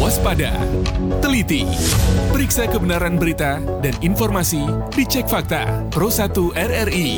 Waspada, teliti, periksa kebenaran berita dan informasi di Cek Fakta Pro 1 RRI.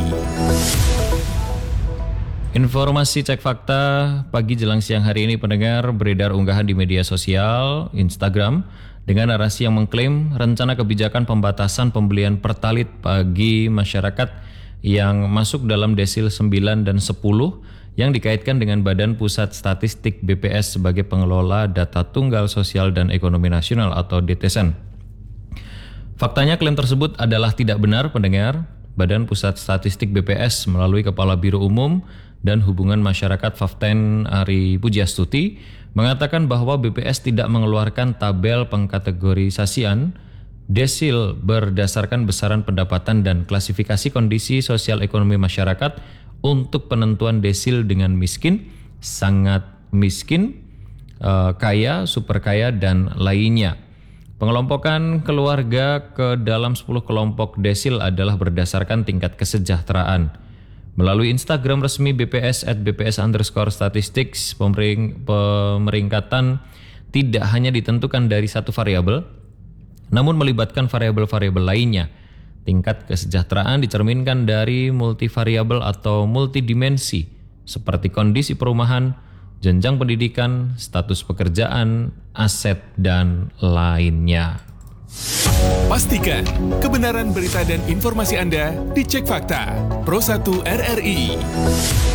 Informasi Cek Fakta pagi jelang siang hari ini pendengar beredar unggahan di media sosial Instagram dengan narasi yang mengklaim rencana kebijakan pembatasan pembelian pertalit bagi masyarakat yang masuk dalam desil 9 dan 10 yang dikaitkan dengan Badan Pusat Statistik BPS sebagai pengelola data tunggal sosial dan ekonomi nasional atau DTSN. Faktanya klaim tersebut adalah tidak benar pendengar. Badan Pusat Statistik BPS melalui Kepala Biro Umum dan Hubungan Masyarakat Faften Ari Pujiastuti mengatakan bahwa BPS tidak mengeluarkan tabel pengkategorisasian desil berdasarkan besaran pendapatan dan klasifikasi kondisi sosial ekonomi masyarakat untuk penentuan desil dengan miskin, sangat miskin, kaya, super kaya, dan lainnya. Pengelompokan keluarga ke dalam 10 kelompok desil adalah berdasarkan tingkat kesejahteraan. Melalui Instagram resmi BPS @bps_statistics, pemeringkatan tidak hanya ditentukan dari satu variabel, namun melibatkan variabel-variabel lainnya. Tingkat kesejahteraan dicerminkan dari multivariabel atau multidimensi seperti kondisi perumahan, jenjang pendidikan, status pekerjaan, aset, dan lainnya. Pastikan kebenaran berita dan informasi Anda di Cek Fakta Pro 1 RRI.